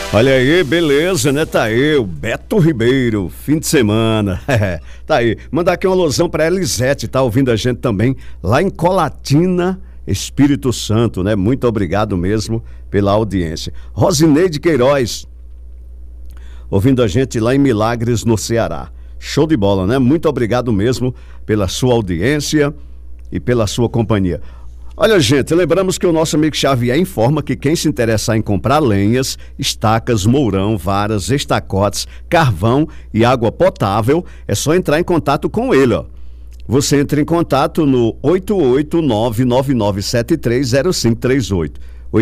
Olha aí, beleza, né? Tá aí, o Beto Ribeiro, fim de semana. Tá aí. Mandar aqui uma alusão pra Elisete, tá ouvindo a gente também lá em Colatina, Espírito Santo, né? Muito obrigado mesmo pela audiência. Rosineide Queiroz, ouvindo a gente lá em Milagres, no Ceará. Show de bola, né? Muito obrigado mesmo pela sua audiência e pela sua companhia. Olha, gente, lembramos que o nosso amigo Xavier informa que quem se interessar em comprar lenhas, estacas, mourão, varas, estacotes, carvão e água potável, é só entrar em contato com ele, ó. Você entra em contato no 88999730538.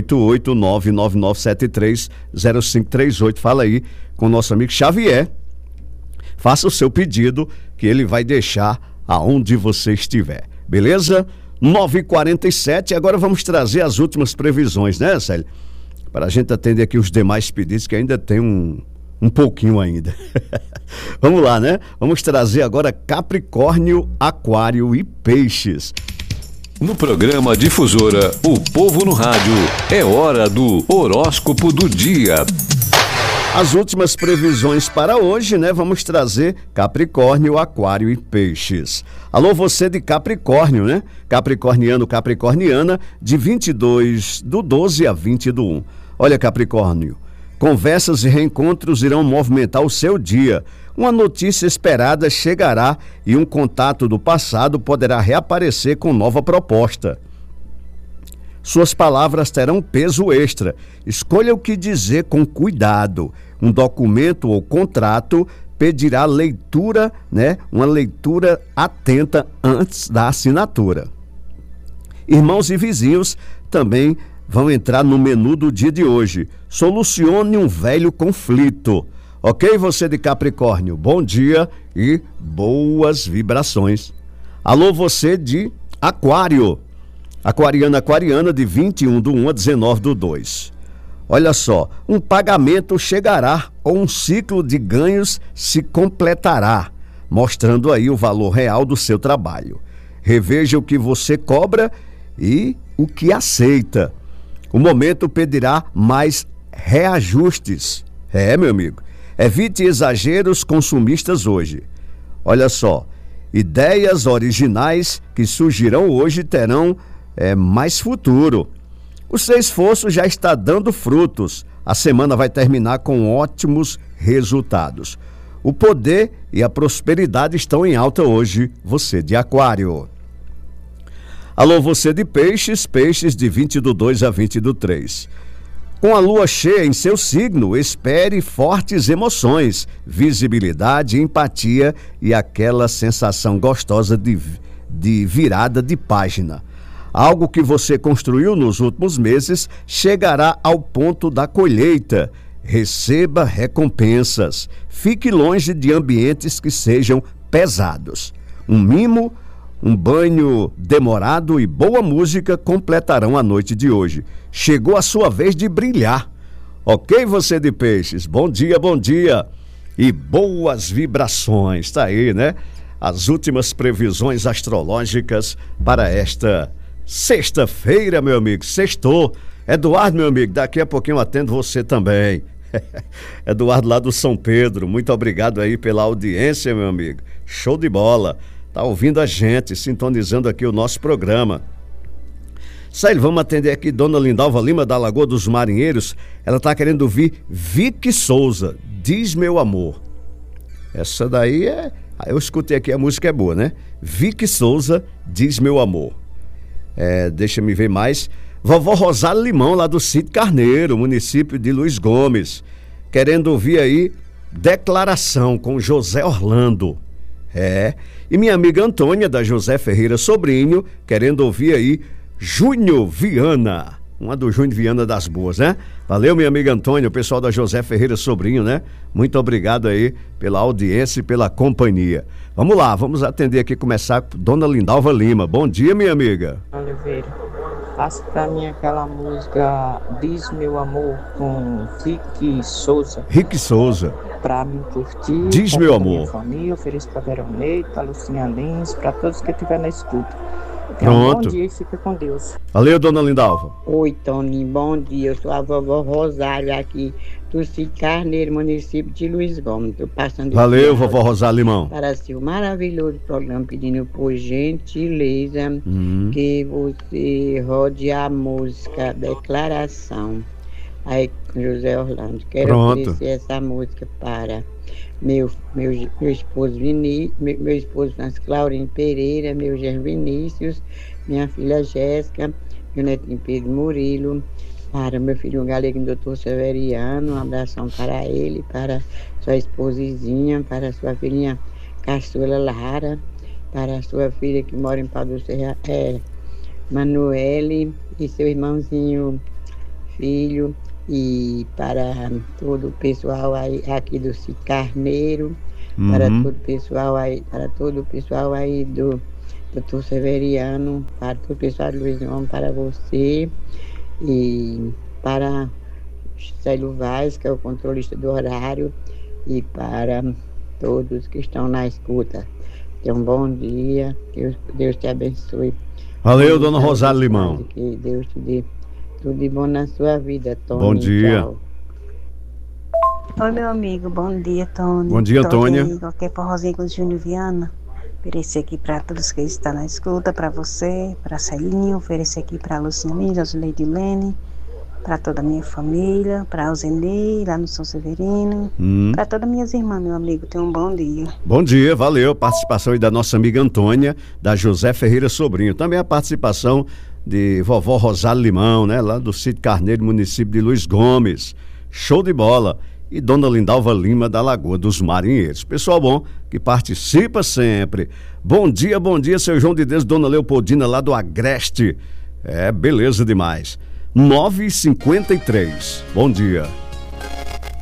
88999730538. Fala aí com o nosso amigo Xavier. Faça o seu pedido que ele vai deixar aonde você estiver. Beleza? 9h47, agora vamos trazer as últimas previsões, né, Célio? Para a gente atender aqui os demais pedidos, que ainda tem um pouquinho ainda. Vamos lá, né? Vamos trazer agora Capricórnio, Aquário e Peixes. No programa Difusora, o Povo no Rádio, é hora do horóscopo do dia. As últimas previsões para hoje, né? Vamos trazer Capricórnio, Aquário e Peixes. Alô, você de Capricórnio, né? Capricorniano, Capricorniana, de 22/12 a 20/1. Olha, Capricórnio, conversas e reencontros irão movimentar o seu dia. Uma notícia esperada chegará e um contato do passado poderá reaparecer com nova proposta. Suas palavras terão peso extra. Escolha o que dizer com cuidado. Um documento ou contrato pedirá leitura, né? Uma leitura atenta antes da assinatura. Irmãos e vizinhos também vão entrar no menu do dia de hoje. Solucione um velho conflito. Ok, você de Capricórnio? Bom dia e boas vibrações. Alô, você de Aquário. Aquariana, de 21/1 a 19/2. Olha só, um pagamento chegará ou um ciclo de ganhos se completará, mostrando aí o valor real do seu trabalho. Reveja o que você cobra e o que aceita. O momento pedirá mais reajustes. Meu amigo, evite exageros consumistas hoje. Olha só, ideias originais que surgirão hoje terão mais futuro. O seu esforço já está dando frutos. A semana vai terminar com ótimos resultados. O poder e a prosperidade estão em alta hoje, você de Aquário. Alô, você de Peixes, Peixes de 20/2 a 20/3. Com a lua cheia em seu signo, espere fortes emoções, visibilidade, empatia e aquela sensação gostosa de virada de página. Algo que você construiu nos últimos meses chegará ao ponto da colheita. Receba recompensas. Fique longe de ambientes que sejam pesados. Um mimo, um banho demorado e boa música completarão a noite de hoje. Chegou a sua vez de brilhar. Ok, você de Peixes? Bom dia e boas vibrações. Tá aí, né? As últimas previsões astrológicas para esta sexta-feira, meu amigo. Sextou. Eduardo, meu amigo, daqui a pouquinho eu atendo você também. Eduardo lá do São Pedro, muito obrigado aí pela audiência, meu amigo. Show de bola. Tá ouvindo a gente, sintonizando aqui o nosso programa. Sério, vamos atender aqui Dona Lindalva Lima, da Lagoa dos Marinheiros. Ela tá querendo ouvir Vicky Souza, Diz Meu Amor. Essa daí eu escutei aqui, a música é boa, né? Vicky Souza, Diz Meu Amor. Deixa me ver mais. Vovó Rosário Limão, lá do Sítio Carneiro, município de Luiz Gomes, querendo ouvir aí Declaração com José Orlando. E minha amiga Antônia, da José Ferreira Sobrinho, querendo ouvir aí Júnior Viana. Uma do Júnior Viana das boas, né? Valeu, minha amiga Antônia, o pessoal da José Ferreira Sobrinho, né? Muito obrigado aí pela audiência e pela companhia. Vamos lá, vamos atender aqui, começar com Dona Lindalva Lima. Bom dia, minha amiga. Oliveira, faça pra mim aquela música Diz Meu Amor com Rick Souza. Rick Souza. Pra me curtir. Diz Meu Amor. Minha família, ofereço pra Veronei, pra Lucinha Lins, pra todos que estiver na escuta. Tenha um bom Pronto. dia e fica com Deus. Valeu, dona Lindalva. Oi, Tony, bom dia. Eu sou a vovó Rosário aqui do Sítio Carneiro, município de Luiz Gomes. Estou passando Valeu, esse vovó Rosário Limão. para seu maravilhoso programa, pedindo por gentileza que você rode a música Declaração. Aí com José Orlando. Quero Pronto. oferecer essa música para meu esposo meu esposo Francisco Claudinho Pereira, meu genro Vinícius, minha filha Jéssica, meu netinho Pedro Murilo, para meu filho Galego Doutor Severiano, um abração para ele, para sua esposinha, para sua filhinha Caçula Lara, para sua filha que mora em Pau do Serra, Manuele, e seu irmãozinho filho, e para todo o pessoal aí, aqui do Sítio Carneiro, para todo o pessoal aí do Doutor Severiano, para todo o pessoal do Luiz Gomes, para você, e para Célio Vaz, que é o controlista do horário, e para todos que estão na escuta. Tenha um bom dia, que Deus te abençoe. Valeu, dona Rosário Limão. Que Deus te dê tudo de bom na sua vida, Tony. Bom dia. Tchau. Oi, meu amigo, bom dia, Tony. Bom dia, Tônia. Qualquer forrozinho com o Júnior Viana. Oferecer aqui para todos que estão na escuta, para você, para Celinho, oferecer aqui para a Lucinilha, Zuleide Lene, para toda a minha família, para a Alzenei, lá no São Severino, para todas minhas irmãs, meu amigo. Tenha um bom dia. Bom dia, valeu. Participação aí da nossa amiga Antônia, da José Ferreira Sobrinho. Também a participação de vovó Rosário Limão, né? Lá do Sítio Carneiro, município de Luiz Gomes. Show de bola. E dona Lindalva Lima, da Lagoa dos Marinheiros. Pessoal bom que participa sempre. Bom dia, seu João de Deus, dona Leopoldina, lá do Agreste. Beleza demais. 9h53. Bom dia.